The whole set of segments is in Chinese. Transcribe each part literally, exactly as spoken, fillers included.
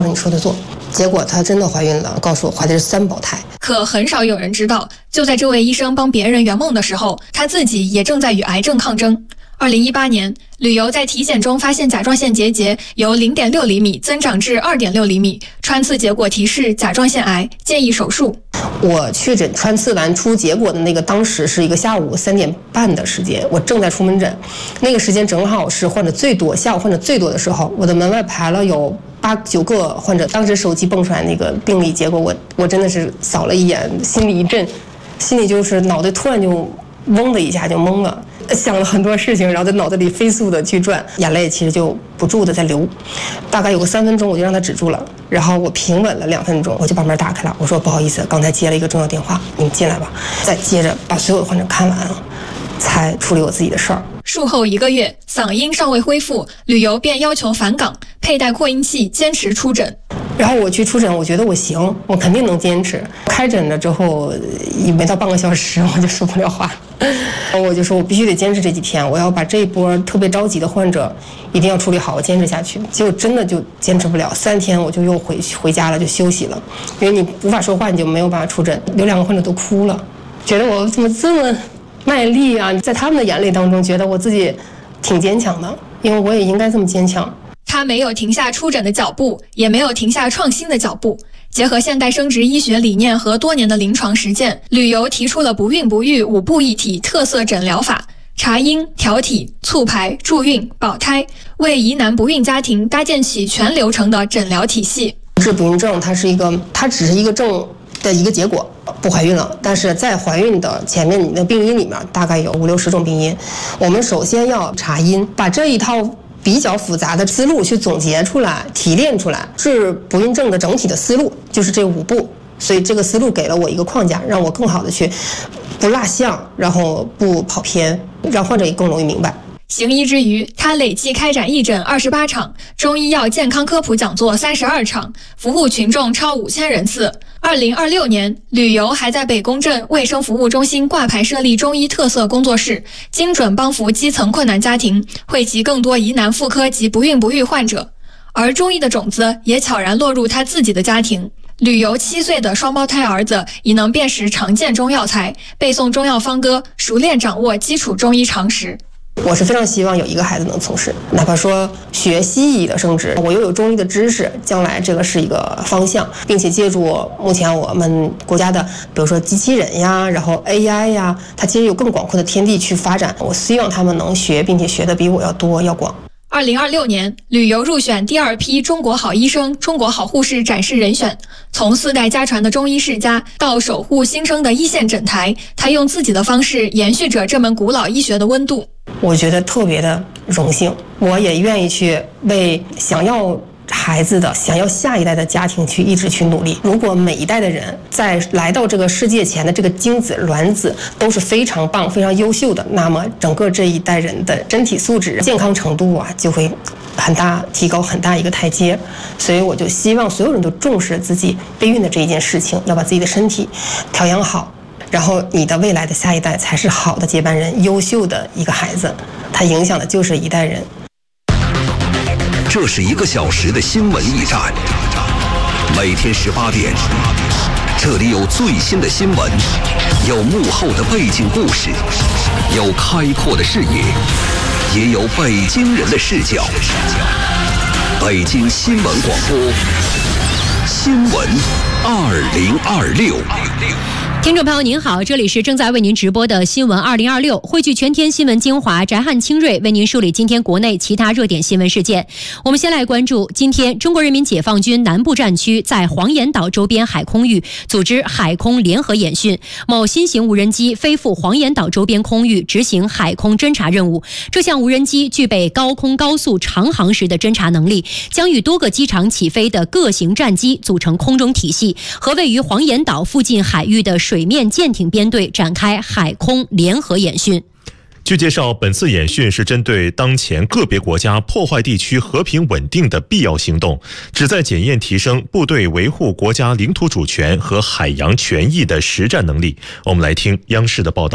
你说的做。结果她真的怀孕了，告诉我怀的是三胞胎。 可很少有人知道，就在这位医生帮别人圆梦的时候，他自己也正在与癌症抗争。二零一八年，旅游在体检中发现甲状腺结节由 零点六厘米增长至 二点六厘米，穿刺结果提示甲状腺癌，建议手术。 我确诊穿刺完出结果的那个当时是一个下午三点半的时间，我正在出门诊，那个时间正好是患者最多，下午患者最多的时候，我的门外排了有八九个患者，当时手机蹦出来那个病理结果，我我真的是扫了一眼，心里一震，心里就是脑袋突然就嗡的一下就懵了，想了很多事情，然后在脑袋里飞速的去转，眼泪其实就不住的在流，大概有个三分钟我就让它止住了，然后我平稳了两分钟，我就把门打开了，我说不好意思，刚才接了一个重要电话，你们进来吧，再接着把所有的患者看完了，才处理我自己的事儿。 术后一个月，嗓音尚未恢复，旅游便要求返岗，佩戴扩音器，坚持出诊。 然后我去出诊，我觉得我行，我肯定能坚持。开诊了之后，也没到半个小时，我就说不了话，我就说我必须得坚持这几天，我要把这一波特别着急的患者一定要处理好，我坚持下去。结果真的就坚持不了，三天我就又回回家了，就休息了，因为你无法说话，你就没有办法出诊。有两个患者都哭了，觉得我怎么这么卖力啊！在他们的眼泪当中，觉得我自己挺坚强的，因为我也应该这么坚强。 他没有停下出诊的脚步，也没有停下创新的脚步。结合现代生殖医学理念和多年的临床实践，旅游提出了不孕不育五步一体特色诊疗法，查阴、调体、促排、助孕、保胎，为疑难不孕家庭搭建起全流程的诊疗体系。 治不孕症，它是一个，它只是一个症的一个结果，不怀孕了。但是在怀孕的前面，你的病因里面大概有五六十种病因。我们首先要查阴，把这一套比较复杂的思路去总结出来、提炼出来，治不孕症的整体的思路就是这五步。所以这个思路给了我一个框架，让我更好的去不落项，然后不跑偏，让患者也更容易明白。 行医之余，他累计开展义诊二十八场，中医药健康科普讲座三十二场，服务群众超五千人次。二零二六年，旅游还在北宫镇卫生服务中心挂牌设立中医特色工作室，精准帮扶基层困难家庭，惠及更多疑难妇科及不孕不育患者。而中医的种子也悄然落入他自己的家庭。旅游七岁的双胞胎儿子已能辨识常见中药材，背诵中药方歌，熟练掌握基础中医常识。 我是非常希望有一个孩子能从事，哪怕说学西医的生殖，我又有中医的知识，将来这个是一个方向，并且借助目前我们国家的，比如说机器人呀，然后 A I 呀，它其实有更广阔的天地去发展。我希望他们能学，并且学的比我要多要广。 二零二六年，旅游入选第二批中国好医生、中国好护士展示人选。从四代家传的中医世家到守护新生的一线诊台，他用自己的方式延续着这门古老医学的温度。 我觉得特别的荣幸，我也愿意去为想要孩子的、想要下一代的家庭去一直去努力。如果每一代的人在来到这个世界前的这个精子、卵子都是非常棒、非常优秀的，那么整个这一代人的身体素质、健康程度啊，就会很大提高很大一个台阶。所以我就希望所有人都重视自己备孕的这一件事情，要把自己的身体调养好。然后你的未来的下一代才是好的接班人，优秀的一个孩子，他影响的就是一代人。 这是一个小时的新闻驿站，每天十八点，这里有最新的新闻，有幕后的背景故事，有开阔的视野，也有北京人的视角。北京新闻广播，新闻二零二六。 听众朋友您好，这里是正在为您直播的新闻二零二六，汇聚全天新闻精华，翟汉清锐为您梳理今天国内其他热点新闻事件。我们先来关注今天中国人民解放军南部战区在黄岩岛周边海空域组织海空联合演训，某新型无人机飞赴黄岩岛周边空域执行海空侦察任务。这项无人机具备高空高速长航时的侦察能力，将与多个机场起飞的各型战机组成空中体系，和位于黄岩岛附近海域的水面舰艇编队展开海空联合演训。 据介绍，本次演训是针对当前个别国家破坏地区和平稳定的必要行动，旨在检验提升部队维护国家领土主权和海洋权益的实战能力。我们来听央视的报道。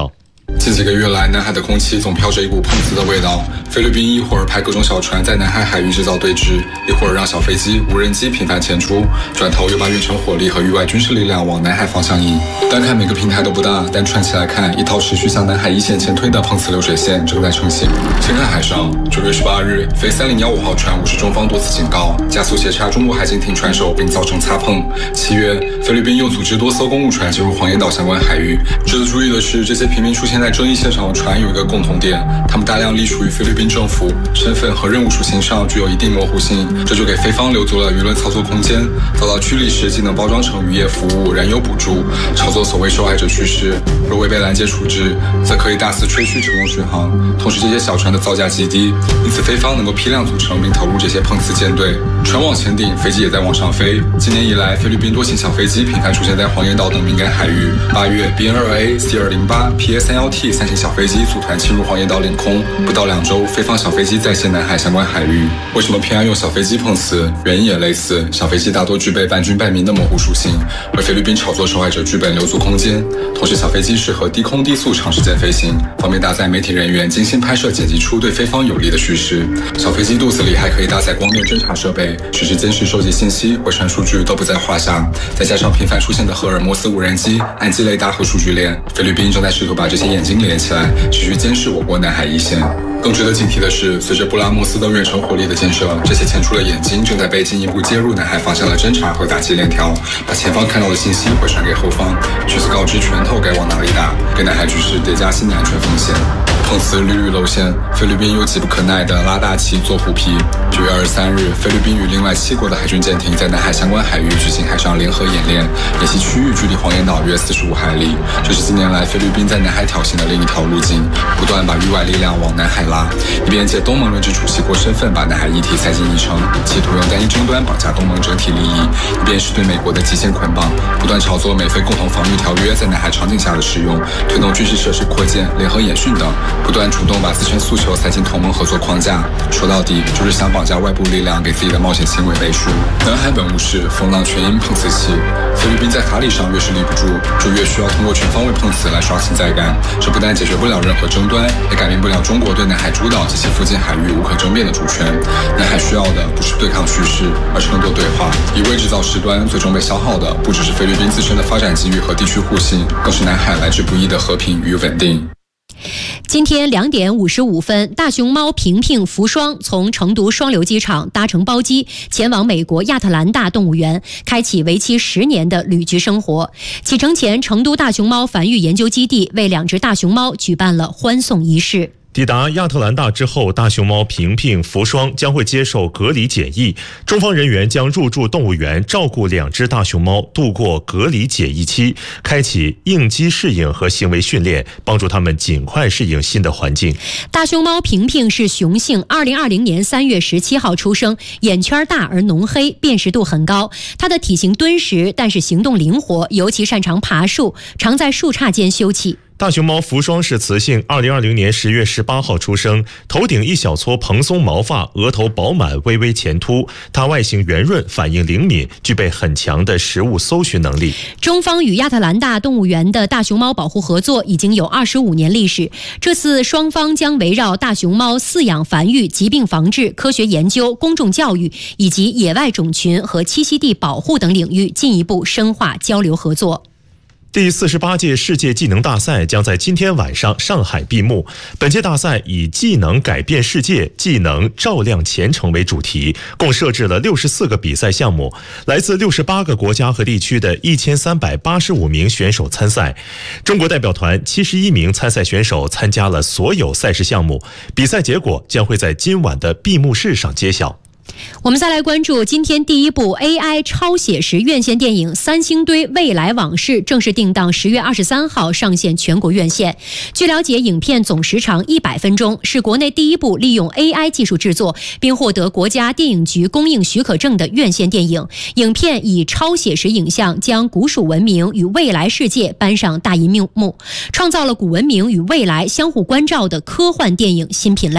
近几个月来，南海的空气总飘着一股碰瓷的味道。菲律宾一会儿派各种小船在南海海域制造对峙，一会儿让小飞机、无人机频繁前出，转头又把远程火力和域外军事力量往南海方向引。单看每个平台都不大，但串起来看，一套持续向南海一线前推的碰瓷流水线正在成型。青海海上，九月十八日，菲三零幺五号船无视中方多次警告，加速斜插中国海警艇船首，并造成擦碰。七月，菲律宾又组织多艘公务船进入黄岩岛相关海域。值得注意的是，这些频频出现在争议现场的船有一个共同点，他们大量隶属于菲律宾政府，身份和任务属性上具有一定模糊性，这就给菲方留足了舆论操作空间。遭到驱离时，既能包装成渔业服务、燃油补助，炒作所谓受害者趋势；若未被拦截处置，则可以大肆吹嘘成功巡航。同时，这些小船的造价极低，因此菲方能够批量组成并投入这些碰瓷舰队。船往前顶，飞机也在往上飞。今年以来，菲律宾多型小飞机频繁出现在黄岩岛等敏感海域。八月 B N 二 A、C 二零八、P A 三一 T 三型小飞机组团侵入黄岩岛领空，不到两周，菲方小飞机再现南海相关海域。为什么偏爱用小飞机碰瓷？原因也类似，小飞机大多具备半军半民的模糊属性，为菲律宾炒作受害者剧本留足空间。同时，小飞机适合低空低速长时间飞行，方便搭载媒体人员精心拍摄剪辑出对菲方有利的叙事。小飞机肚子里还可以搭载光电侦察设备，实时监视收集信息、回传数据都不在话下。再加上频繁出现的赫尔墨斯无人机、岸基雷达和数据链，菲律宾正在试图把这些眼睛连起来，持续监视我国南海一线。更值得警惕的是，随着布拉莫斯等远程火力的建设，这些前出的眼睛正在被进一步接入南海方向的侦察和打击链条，把前方看到的信息回传给后方，据此告知拳头该往哪里打，给南海局势叠加新的安全风险。碰瓷屡屡露馅，菲律宾又急不可耐地拉大旗做虎皮。九月二十三日，菲律宾与另外七国的海军舰艇在南海相关海域举行海上联合演练，演习区域距离黄岩岛约四十五海里。这是近年来菲律宾在南海挑衅的另一条路径，不断把域外力量往南海拉，一边借东盟轮值主席国身份把南海议题塞进议程，企图用单一争端绑架东盟整体利益；一边是对美国的极限捆绑，不断炒作美菲共同防御条约在南海场景下的适用，推动军事设施扩建、联合演训等。不断主动把自身诉求塞进同盟合作框架，说到底就是想绑架外部力量给自己的冒险行为背书。南海本无事，风浪全因碰瓷起。菲律宾在法理上越是立不住，就越需要通过全方位碰瓷来刷存在感。这不但解决不了任何争端，也改变不了中国对南海诸岛及其附近海域无可争辩的主权。南海需要的不是对抗叙事，而是更多对话。一味制造事端，最终被消耗的不只是菲律宾自身的发展机遇和地区互信，更是南海来之不易的和平与稳定。 今天两点五十五分，大熊猫平平福双从成都双流机场搭乘包机前往美国亚特兰大动物园，开启为期十年的旅居生活。启程前，成都大熊猫繁育研究基地为两只大熊猫举办了欢送仪式。 抵达亚特兰大之后，大熊猫平平、福双将会接受隔离检疫。中方人员将入驻动物园，照顾两只大熊猫度过隔离检疫期，开启应激适应和行为训练，帮助它们尽快适应新的环境。 大熊猫平平是雄性，二零二零年三月十七号出生，眼圈大而浓黑，辨识度很高。它的体型敦实，但是行动灵活，尤其擅长爬树，常在树杈间休憩。 大熊猫福双是雌性，二零二零年十月十八号出生，头顶一小撮蓬松毛发，额头饱满，微微前凸。它外形圆润，反应灵敏，具备很强的食物搜寻能力。 中方与亚特兰大动物园的大熊猫保护合作已经有二十五年历史。这次双方将围绕大熊猫饲养、繁育、疾病防治、科学研究、公众教育以及野外种群和栖息地保护等领域进一步深化交流合作。 第四十八届世界技能大赛将在今天晚上上海闭幕。本届大赛以技能改变世界，技能照亮前程为主题，共设置了六十四个比赛项目，来自六十八个国家和地区的一千三百八十五名选手参赛。中国代表团七十一名参赛选手参加了所有赛事项目，比赛结果将会在今晚的闭幕式上揭晓。 我们再来关注今天第一部 A I 超写实院线电影《三星堆未来往事》正式定档十月二十三号上线全国院线。据了解，影片总时长一百分钟，是国内第一部利用 A I 技术制作并获得国家电影局公映许可证的院线电影。影片以超写实影像将古蜀文明与未来世界搬上大银幕，创造了古文明与未来相互关照的科幻电影新品类。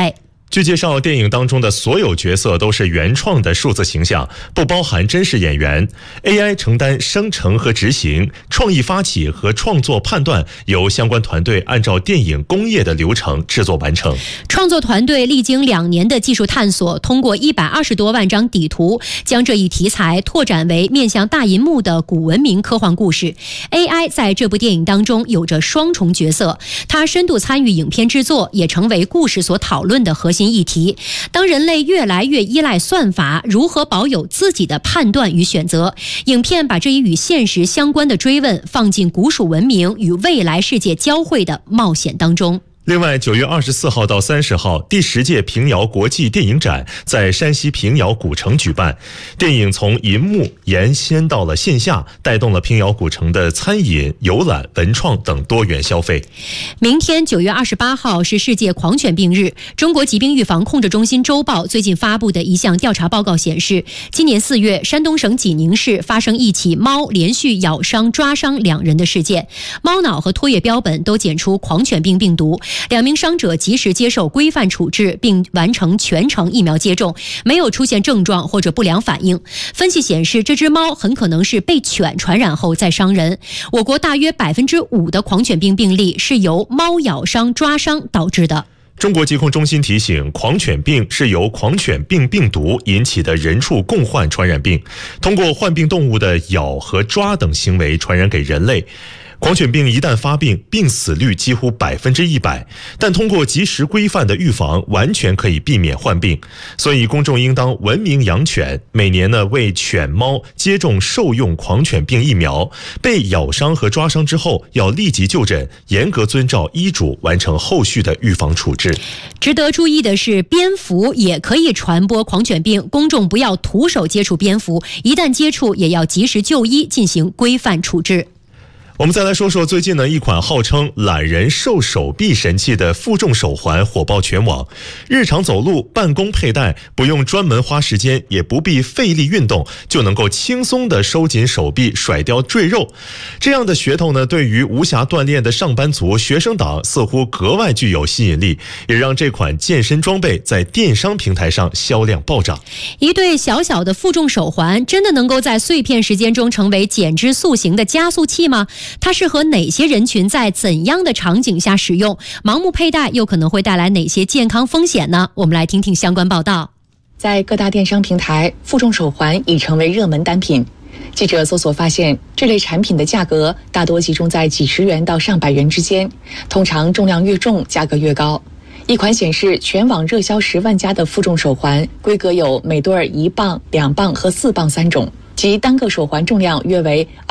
据介绍，电影当中的所有角色都是原创的数字形象，不包含真实演员。A I 承担生成和执行，创意发起和创作判断由相关团队按照电影工业的流程制作完成。 创作团队历经两年的技术探索，通过一百二十多万张底图，将这一题材拓展为面向大银幕的古文明科幻故事。A I 在这部电影当中有着双重角色，它深度参与影片制作，也成为故事所讨论的核心议题。当人类越来越依赖算法，如何保有自己的判断与选择？影片把这一与现实相关的追问放进古蜀文明与未来世界交汇的冒险当中。 另外，九月二十四号到三十号，第十届平遥国际电影展在山西平遥古城举办。电影从银幕延伸到了线下，带动了平遥古城的餐饮、游览、文创等多元消费。 明天九月二十八号是世界狂犬病日。中国疾病预防控制中心周报最近发布的一项调查报告显示，今年四月，山东省济宁市发生一起猫连续咬伤、抓伤两人的事件，猫脑和唾液标本都检出狂犬病病毒。两名伤者及时接受规范处置，并完成全程疫苗接种，没有出现症状或者不良反应。分析显示，这只猫很可能是被犬传染后再伤人。我国大约百分之五的狂犬病病例是由猫咬伤、抓伤导致的。 中国疾控中心提醒，狂犬病是由狂犬病病毒引起的人畜共患传染病，通过患病动物的咬和抓等行为传染给人类。狂犬病一旦发病，病死率几乎百分之一百，但通过及时规范的预防，完全可以避免患病。所以公众应当文明养犬，每年呢为犬猫接种受用狂犬病疫苗。被咬伤和抓伤之后，要立即就诊，严格遵照医嘱完成后续的预防处置。 值得注意的是，蝙蝠也可以传播狂犬病，公众不要徒手接触蝙蝠，一旦接触也要及时就医进行规范处置。 我们再来说说最近呢，一款号称懒人瘦手臂神器的负重手环火爆全网。日常走路、办公佩戴，不用专门花时间，也不必费力运动，就能够轻松地收紧手臂，甩掉赘肉。这样的噱头呢，对于无暇锻炼的上班族、学生党似乎格外具有吸引力，也让这款健身装备在电商平台上销量暴涨。 一对小小的负重手环，真的能够在碎片时间中成为减脂塑形的加速器吗？它适合哪些人群，在怎样的场景下使用？盲目佩戴又可能会带来哪些健康风险呢？我们来听听相关报道。 在各大电商平台，负重手环已成为热门单品。记者搜索发现，这类产品的价格大多集中在几十元到上百元之间，通常重量越重，价格越高。一款显示全网热销十万加的负重手环，规格有每对一磅、两磅和四磅三种，即单个手环重量约为